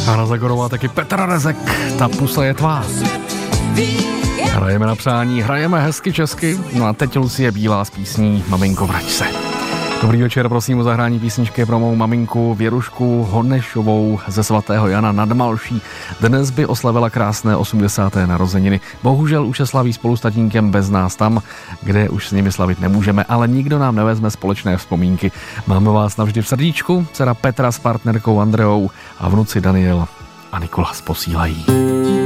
Hana Zagorová, taky Petr Rezek, Ta pusa je tvá. Hrajeme na přání, hrajeme hezky česky, no a teď Lucie Bílá s písní Maminko vrať se. Dobrý večer, prosím o zahrání písničky pro mou maminku Věrušku Honešovou ze svatého Jana nad Malší. Dnes by oslavila krásné 80. narozeniny. Bohužel už se slaví spolu s tatínkem bez nás tam, kde už s nimi slavit nemůžeme, ale nikdo nám nevezme společné vzpomínky. Máme vás navždy v srdíčku, dcera Petra s partnerkou Andreou a vnuci Daniel a Nikolas posílají.